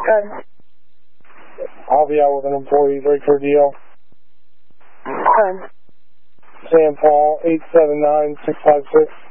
Good. I'll be out with an employee. Break for a deal. Good. Sam Paul, 879-656.